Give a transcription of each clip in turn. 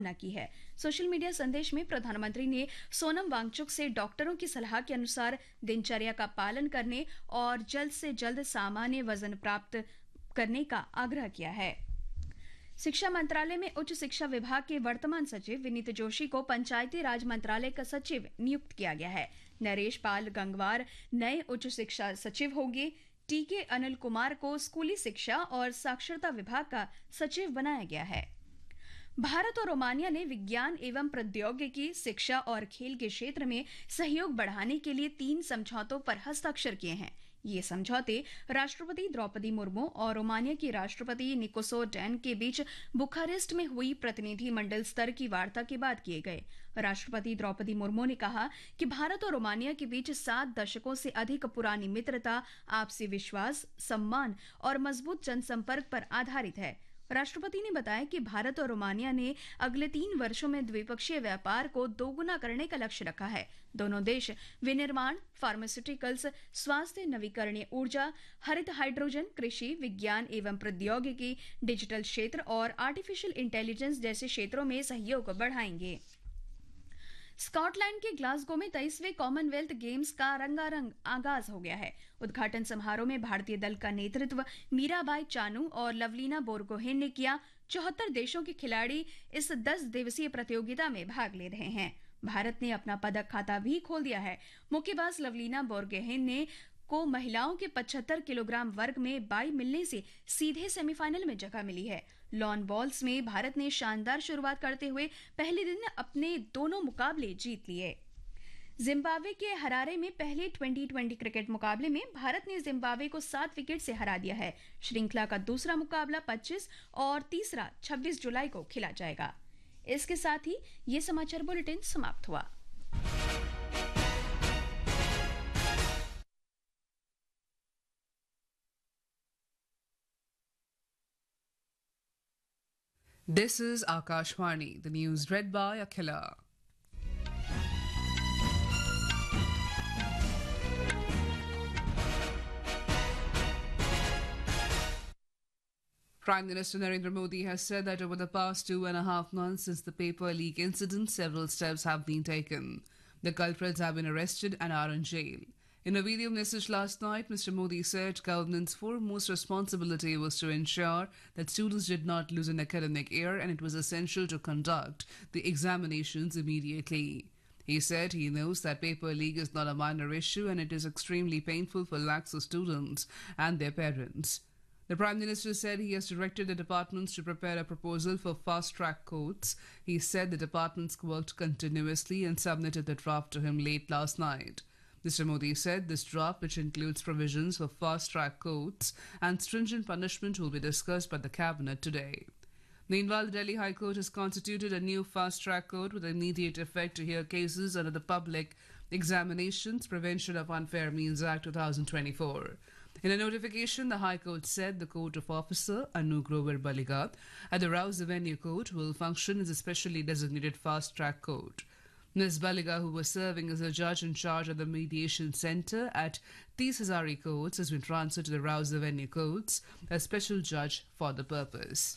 न की है। सोशल मीडिया संदेश में प्रधानमंत्री ने सोनम वांगचुक से डॉक्टरों की सलाह के अनुसार दिनचर्या का पालन करने और जल्द से जल्द सामान्य वजन प्राप्त करने का आग्रह किया है। शिक्षा मंत्रालय में उच्च शिक्षा विभाग के वर्तमान सचिव विनीत जोशी को पंचायती राज मंत्रालय का सचिव नियुक्त किया गया है। नरेश पाल गंगवार नए उच्च शिक्षा सचिव होंगे। टीके अनिल कुमार को स्कूली शिक्षा और साक्षरता विभाग का सचिव बनाया गया है। भारत और रोमानिया ने विज्ञान एवं प्रौद्योगिकी, शिक्षा और खेल के क्षेत्र में सहयोग बढ़ाने के लिए 3 समझौतों पर हस्ताक्षर किए हैं। ये समझौते राष्ट्रपति द्रौपदी मुर्मू और रोमानिया की राष्ट्रपति निकोसो डैन के बीच बुखारेस्ट में हुई प्रतिनिधिमंडल स्तर की वार्ता के बाद किए गए। राष्ट्रपति द्रौपदी मुर्मू ने कहा कि भारत और रोमानिया के बीच 7 दशकों से अधिक पुरानी मित्रता, आपसी विश्वास, सम्मान और मजबूत जनसंपर्क पर आधारित है। राष्ट्रपति ने बताया कि भारत और रोमानिया ने अगले 3 वर्षों में द्विपक्षीय व्यापार को दोगुना करने का लक्ष्य रखा है। दोनों देश विनिर्माण, फार्मास्यूटिकल्स, स्वास्थ्य, नवीकरणीय ऊर्जा, हरित हाइड्रोजन, कृषि, विज्ञान एवं प्रौद्योगिकी, डिजिटल क्षेत्र और आर्टिफिशियल इंटेलिजेंस जैसे क्षेत्रों में सहयोग बढ़ाएंगे। स्कॉटलैंड के ग्लासगो में 23वें कॉमनवेल्थ गेम्स का रंगारंग आगाज हो गया है। उद्घाटन समारोह में भारतीय दल का नेतृत्व मीराबाई चानू और लवलीना बोरगोहेन ने किया। 74 देशों के खिलाड़ी इस 10 दिवसीय प्रतियोगिता में भाग ले रहे हैं। भारत ने अपना पदक खाता भी खोल दिया है। मुक्केबाज लवलीना बोरगोहेन ने को महिलाओं के 75 किलोग्राम वर्ग में बाई मिलने से सीधे सेमीफाइनल में जगह मिली है। लॉन बॉल्स में भारत ने शानदार शुरुआत करते हुए पहले दिन अपने दोनों मुकाबले जीत लिए। जिम्बाब्वे के हरारे में पहले 2020 क्रिकेट मुकाबले में भारत ने जिम्बाब्वे को 7 विकेट से हरा दिया है। श्रृंखला का दूसरा मुकाबला 25 और तीसरा 26 जुलाई को खेला जाएगा। इसके साथ ही ये समाचार बुलेटिन समाप्त हुआ। This is Akashvani, the news read by Akhila. Prime Minister Narendra Modi has said that over the past 2.5 months since the paper leak incident, several steps have been taken. The culprits have been arrested and are in jail. In a video message last night, Mr. Modi said government's foremost responsibility was to ensure that students did not lose an academic year and it was essential to conduct the examinations immediately. He said he knows that paper leak is not a minor issue and it is extremely painful for lakhs of students and their parents. The Prime Minister said he has directed the departments to prepare a proposal for fast-track courts. He said the departments worked continuously and submitted the draft to him late last night. Mr. Modi said this draft, which includes provisions for fast-track courts and stringent punishment, will be discussed by the Cabinet today. Meanwhile, the Delhi High Court has constituted a new fast-track court with immediate effect to hear cases under the Public Examinations Prevention of Unfair Means Act 2024. In a notification, the High Court said the Court of Officer Anu Grover Baligat at the Rouse Avenue Court will function as a specially designated fast-track court. Ms. Baliga, who was serving as a judge in charge of the mediation centre at Tees Hazari Courts, has been transferred to the Rouse Avenue Courts as special judge for the purpose.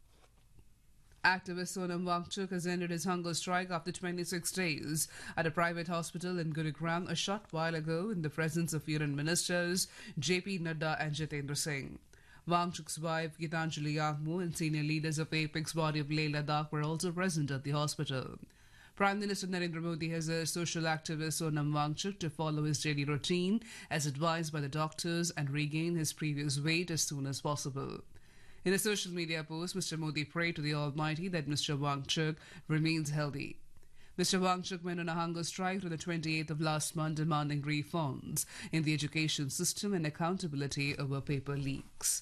Activist Sonam Wangchuk has ended his hunger strike after 26 days at a private hospital in Gurugram a short while ago in the presence of Union Ministers JP Nadda and Jitendra Singh. Wangchuk's wife Gitanjali Yagmu and senior leaders of Apex body of Leh Ladakh were also present at the hospital. Prime Minister Narendra Modi has urged social activist Sonam Wangchuk to follow his daily routine as advised by the doctors and regain his previous weight as soon as possible. In a social media post, Mr. Modi prayed to the Almighty that Mr. Wangchuk remains healthy. Mr. Wangchuk went on a hunger strike to the 28th of last month demanding reforms in the education system and accountability over paper leaks.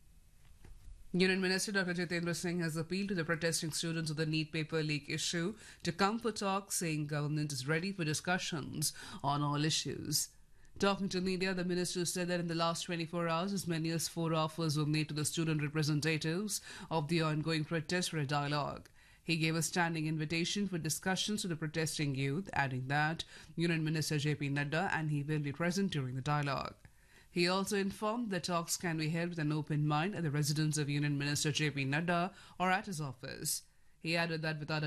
Union Minister Dr. Jitendra Singh has appealed to the protesting students of the NEET paper leak issue to come for talks, saying government is ready for discussions on all issues. Talking to media, the minister said that in the last 24 hours, as many as 4 offers were made to the student representatives of the ongoing protest for a dialogue. He gave a standing invitation for discussions to the protesting youth, adding that Union Minister JP Nadda and he will be present during the dialogue. He also informed that talks can be held with an open mind at the residence of Union Minister JP Nadda or at his office. He added that without